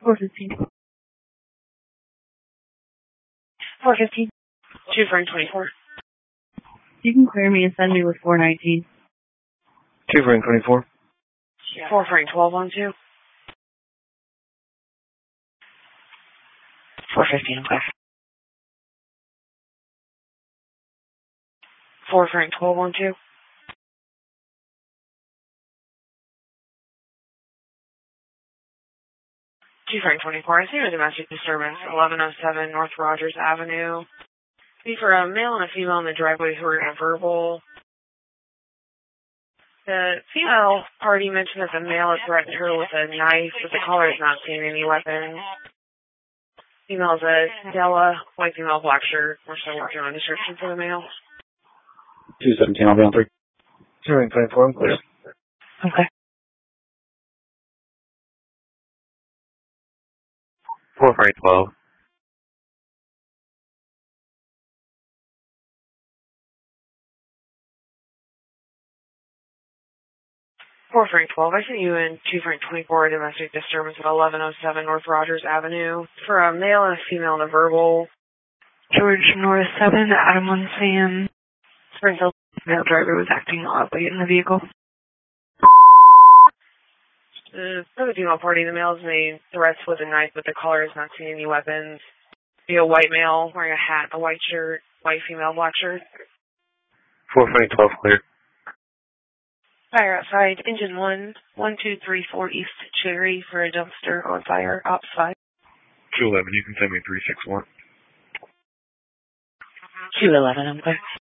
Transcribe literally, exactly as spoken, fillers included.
four fifteen. four fifteen. Two Frank twenty-four. You can clear me and send me with four nineteen. Two Frank twenty-four. Four Frank twelve on two. four fifteen, I'm clear. Four Frank twelve on two. Two Frank twenty-four. I see a domestic disturbance. eleven oh seven North Rogers Avenue. Be for a male and a female in the driveway who are in a verbal. The female party mentioned that the male had threatened her with a knife, but the caller has not seen any weapons. Female is a Della, white female, black shirt. We're still working on a description for the male. two seventeen, I'll be on three. Two Frank twenty-four, I'm clear. Okay. Four Frank twelve. Four Frank twelve. I see you in two Frank twenty-four, domestic disturbance at eleven oh seven North Rogers Avenue. For a male and a female in a verbal. George North seven, Adam one Sam. Springfield, male driver was acting oddly in the vehicle. Uh, for the female party, the male has made threats with a knife, but the caller has not seen any weapons. Be a white male wearing a hat, a white shirt, white female, black shirt. Four Frank twelve, clear. Fire outside, engine one, one two three four East Cherry for a dumpster on fire, ops five. two eleven, you can send me three six one. two eleven, I'm clear.